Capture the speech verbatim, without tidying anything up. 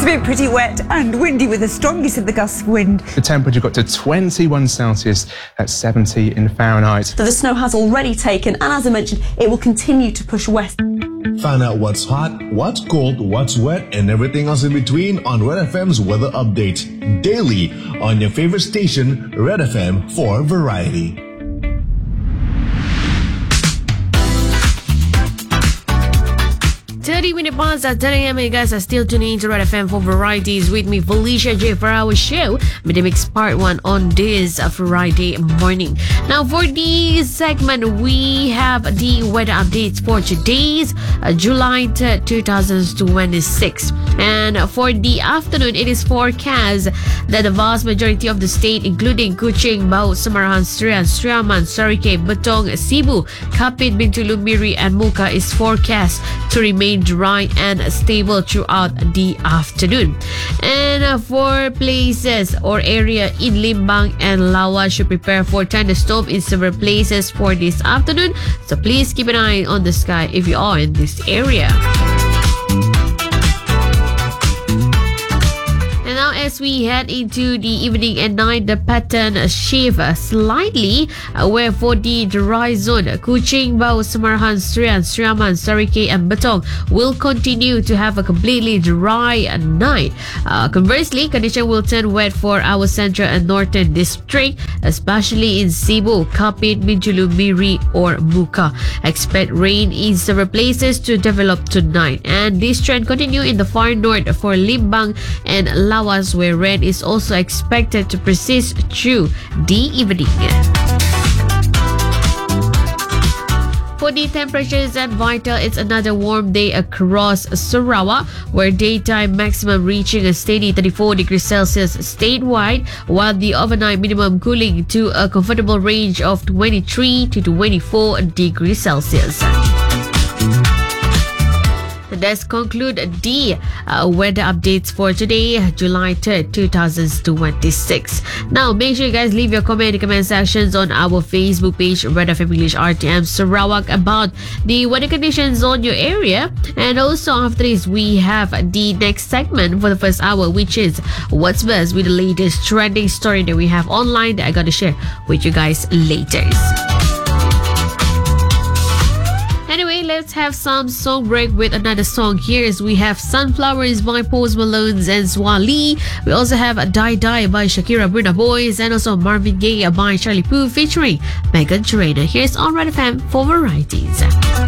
been pretty wet and windy with the strongest of the gusts of wind. The temperature got to twenty-one Celsius, that's seventy in Fahrenheit. So the snow has already taken, and as I mentioned, it will continue to push west. Find out what's hot, what's cold, what's wet, and everything else in between on Red F M's weather update daily on your favorite station, Red F M, for variety. thirty minutes past at ten a.m. You guys are still tuning into Red F M for varieties with me, Felicia J, for our show, Midmix Part one on this Friday morning. Now, for this segment, we have the weather updates for today's uh, July third, twenty twenty-six. And for the afternoon, it is forecast that the vast majority of the state, including Kuching, Bau, Samarahan, Strian, Striaman, Sarike, Betong, Cebu, Kapit, Bintulu, Miri, and Muka, is forecast to remain dry and stable throughout the afternoon. And uh, for places or area in Limbang and Lawas, should prepare for thunderstorm in several places for this afternoon. So please keep an eye on the sky if you are in this area. As we head into the evening and night, the pattern shifts slightly, uh, where for the dry zone, Kuching, Bau, Samarahan, Strian, Striaman, Sarike, and Betong will continue to have a completely dry night. Uh, conversely, condition will turn wet for our central and northern district, especially in Cebu, Kapit, Minjulu, Miri, or Muka. Expect rain in several places to develop tonight, and this trend continue in the far north for Limbang and Lawas, where rain is also expected to persist through the evening. For the temperatures at Vital, it's another warm day across Sarawak, where daytime maximum reaching a steady thirty-four degrees Celsius statewide, while the overnight minimum cooling to a comfortable range of twenty-three to twenty-four degrees Celsius. Let's conclude the uh, weather updates for today, July third, twenty twenty-six. Now, make sure you guys leave your comment in the comment sections on our Facebook page, Red F M English R T M Sarawak, about the weather conditions on your area. And also after this, we have the next segment for the first hour, which is What's Best, with the latest trending story that we have online that I got to share with you guys later. Anyway, let's have some song break with another song. Here is we have Sunflowers by Post Malone and Swali. We also have Die Die by Shakira, Burna Boys, and also Marvin Gaye by Charlie Puth featuring Meghan Trainor. Here's on Red F M for varieties.